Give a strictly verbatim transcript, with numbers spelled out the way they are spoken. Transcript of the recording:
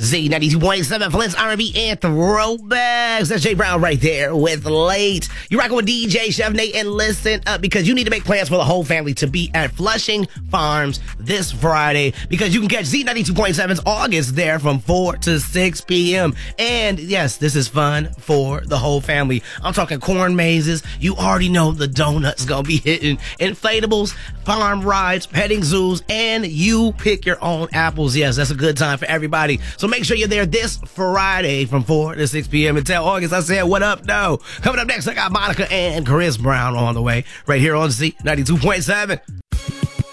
Z ninety-two point seven, Flint's R and B and Throwbacks. That's Jay Brown right there with Late. You're rocking with D J Chef Nate, and listen up because you need to make plans for the whole family to be at Flushing Farms this Friday because you can catch Z ninety-two point seven's August there from four to six p.m. And yes, this is fun for the whole family. I'm talking corn mazes. You already know the donuts gonna be hitting. Inflatables, farm rides, petting zoos, and you pick your own apples. Yes, that's a good time for everybody. So make sure you're there this Friday from four to six p.m. and tell August I said what up, no. Coming up next, I got Monica and Chris Brown on the way right here on Z ninety-two point seven.